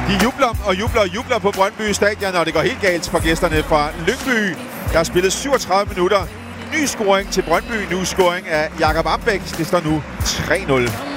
De jubler på Brøndby Stadion, og det går helt galt for gæsterne fra Lyngby. Der er spillet 37 minutter. Ny scoring til Brøndby. Nu scoring af Jakob Ambæk. Det står nu 3-0.